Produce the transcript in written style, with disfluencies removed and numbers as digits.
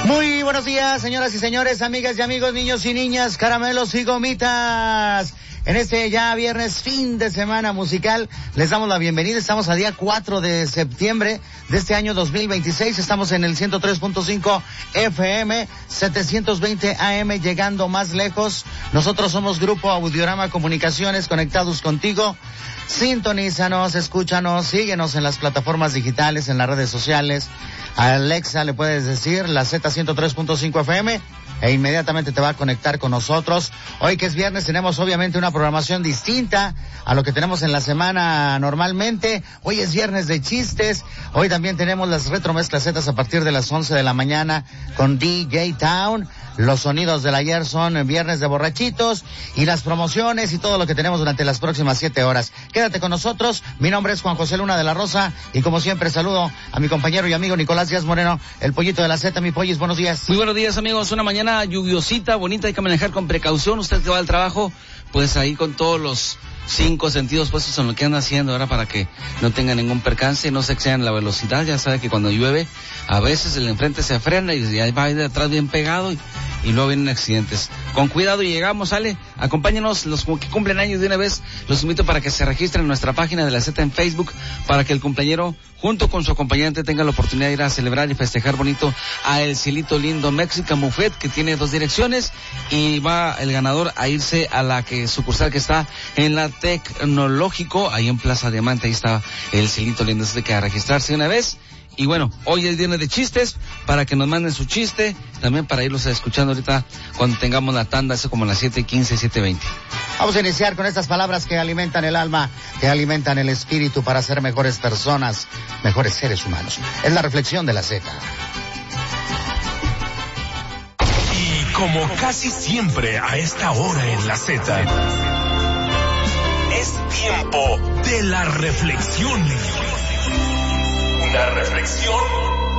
Muy buenos días, señoras y señores, amigas y amigos, niños y niñas, caramelos y gomitas. En este ya viernes, fin de semana musical, les damos la bienvenida. Estamos a día 4 de septiembre de este año 2026. Estamos en el 103.5 FM, 720 AM, llegando más lejos. Nosotros somos Grupo Audiorama Comunicaciones, conectados contigo. Sintonízanos, escúchanos, síguenos en las plataformas digitales, en las redes sociales. A Alexa le puedes decir la Z103.5 FM e inmediatamente te va a conectar con nosotros. Hoy que es viernes tenemos obviamente una programación distinta a lo que tenemos en la semana normalmente. Hoy es viernes de chistes. Hoy también tenemos las retromezclas Z a partir de las 11 de la mañana con DJ Town. Los sonidos del ayer son viernes de borrachitos y las promociones y todo lo que tenemos durante las próximas 7 horas. Quédate con nosotros. Mi nombre es Juan José Luna de la Rosa y como siempre saludo a mi compañero y amigo Nicolás Díaz Moreno, el pollito de la Z. Mi pollis, buenos días. Muy buenos días, amigos. Una mañana lluviosita, bonita, hay que manejar con precaución. Usted que va al trabajo, pues ahí con todos los 5 sentidos puestos en lo que anda haciendo ahora para que no tenga ningún percance, no se excedan la velocidad. Ya sabe que cuando llueve a veces el enfrente se frena y ahí va de atrás bien pegado y luego vienen accidentes. Con cuidado y llegamos, sale, acompáñenos, los que cumplen años de una vez, los invito para que se registren en nuestra página de la Z en Facebook, para que el cumpleañero, junto con su acompañante, tenga la oportunidad de ir a celebrar y festejar bonito a El Cielito Lindo Mexican Buffet, que tiene 2 direcciones, y va el ganador a irse a la sucursal que está en la Tecnológico, ahí en Plaza Diamante, ahí está El Cielito Lindo, así que a registrarse una vez. Y bueno, hoy es viernes de chistes, para que nos manden su chiste, también para irlos escuchando ahorita cuando tengamos la tanda, eso como a las 7:15, 7:20. Vamos a iniciar con estas palabras que alimentan el alma, que alimentan el espíritu para ser mejores personas, mejores seres humanos. Es la reflexión de la Z. Y como casi siempre a esta hora en la Z, es tiempo de la reflexión. Una reflexión